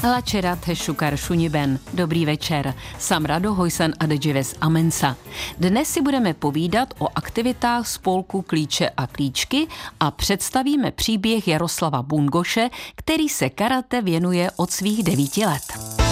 Hlačerat šukar šuniben. Dobrý večer. Sam Rado Hojsan Adedžives Amensa. Dnes si budeme povídat o aktivitách spolku Klíče a klíčky a představíme příběh Jaroslava Bungoše, který se karate věnuje od svých 9 let.